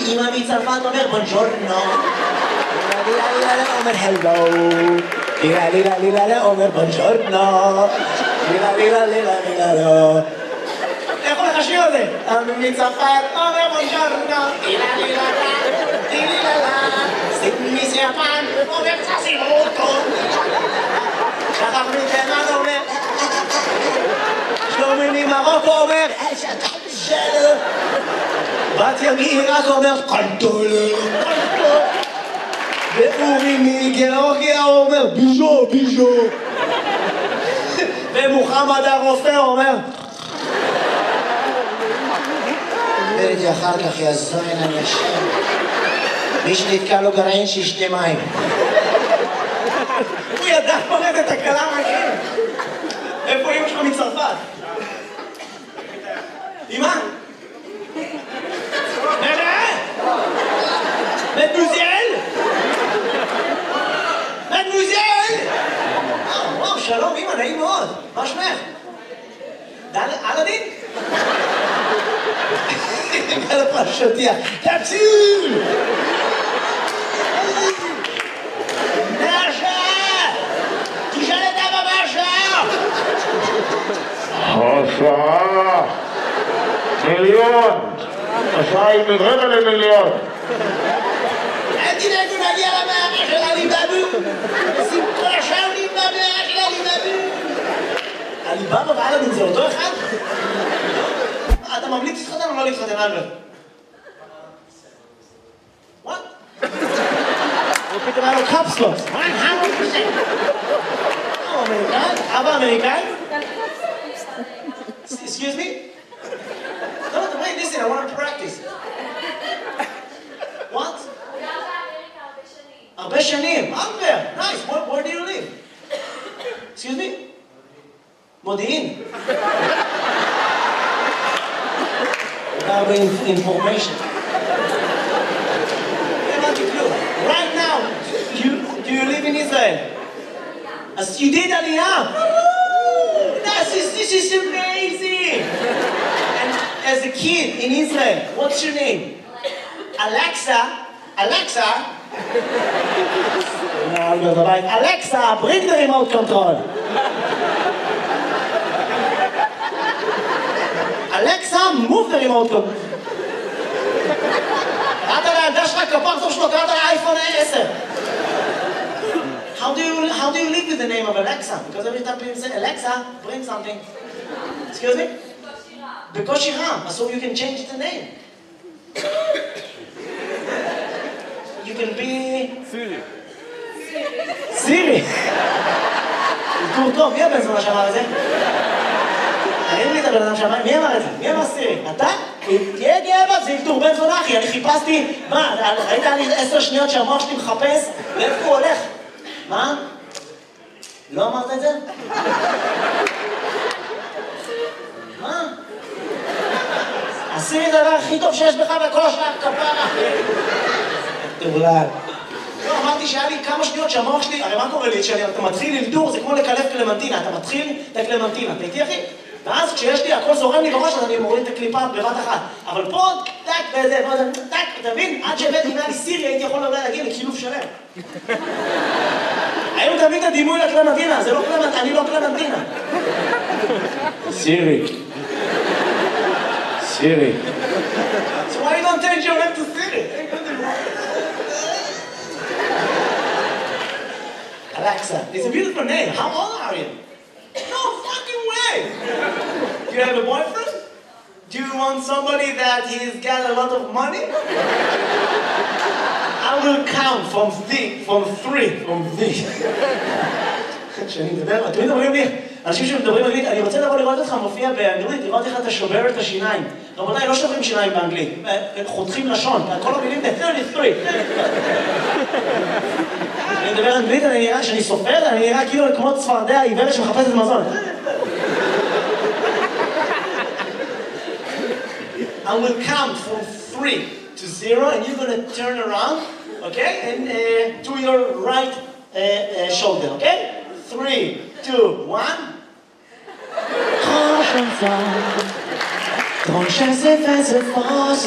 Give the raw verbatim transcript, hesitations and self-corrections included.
אמא מצרפת אומר בונג'ורנו. לילה לילה אומר הלו. לילה לילה לילה אומר בונג'ורנו. לילה לילה לילה לילה לא. איך הולך השיר הזה? אמא מצרפת אומר בונג'ורנו. לילה לילה לילה לילה מסיאפן אומר צסימוטו. שחר מתימן אומר שלומי ממרוקו אומר שלו. בתיה מעיראק אומר קנטולה קנטולה. ואורי מגיאורגיה אומר ביז'ו ביז'ו. ומוחמד הרופא אומר ודי אחר כך יזוין הנשם. מי שנתקע לו גרעין שישתה מים. הוא ידע פורט את הקלה מהכם. איפה אמא שלך מצרפת? אמא? נראה? מדוזל? מדוזל? וואו, שלום אמא, נעים מאוד. מה שמך? אלאדין? על הפרשותיה. תציל! השעה מיליון, השעה היא מרבע למיליון. אל תדאגו נגיע למערה של עליבאבו. שמחה שעונים במערה של עליבאבו. עליבאבו ואלאדין זה אותו אחד? אתה ממליץ להתחתן או לא להתחתן אלברט? וואט? הוא פתאום היה לו קפסלוס. הוא אמריקאי? אבא אמריקאי? Excuse me? No, no, wait, listen, I want to practice. What? הרבה שנים. Albert, nice. Where, where do you live? Excuse me? מודיעין. הרבה information. Right now, you, do you live in Israel? As you did Aliyah. This is, this is amazing! And as a kid in Israel, what's your name? Alexa. Alexa? No, I'm not right. Alexa, bring the remote control. Alexa, move the remote control. קראת לילדה שלך כפרצוף שלו, קראת לאייפון עשר. How do you how do you live with the name of Alexa? Because every time people say Alexa, bring something. Excuse me? Because Shiram, so you can change the name. You can be Siri. Siri. טוב טוב, מי הבן זונה שאמר את זה? תגיד לי את הבן אדם שאמר, מי אמר את זה? מי אמר סירי? אתה? תהיה גאה זה ילתור בן זונה אחי, אני חיפשתי, מה, ראית לי עשר שניות שהמוח שלי מחפש? לאיפה הוא הולך? מה? לא אמרת את זה? מה? עשיתי את הדבר הכי טוב שיש בך בכל השאר כפרה. תבולד. לא, אמרתי שהיה לי כמה שניות שהמוח שלי, הרי מה קורה לי? כשאתה מתחיל ללדור, זה כמו לקלף קלמנטינה, אתה מתחיל את הקלמנטינה, אתה איתי אחי? ואז כשיש לי, הכל זורם לי בראש, אז אני מוריד את הקליפה בבת אחת. אבל פה, טק, וזה, טק, אתה מבין? עד שהבאתי לי סירי, הייתי יכול אולי להגיע לקילוף שלם. היום תמיד את הדימוי לקלמנטינה, זה לא קלמנטינה, אני לא קלמנטינה. סירי. סירי. So why you don't change your name to Siri? Alexa, it's a beautiful name. How old are you? No fucking way! Do you have a boyfriend? Do you want somebody that he's got a lot of money? I will count from three, from three, from three. כשאני מדבר, תמיד אומרים לי, אנשים שמדברים אנגלית, אני רוצה לבוא לראות אותך מופיע באנגלית, לראות איך אתה שובר את השיניים. רבותיי, לא שוברים שיניים באנגלית, חותכים לשון, כל המילים זה שלושים ושלוש. אני מדבר אנגלית, אני נראה, כשאני סופר, אני נראה כאילו כמו צפרדע עיוורת שמחפשת מזון. I will count from three to zero, and you're going to turn around, okay, and uh, to your right uh, uh, shoulder, okay? Three, two, one. Tranche un phare, tranche un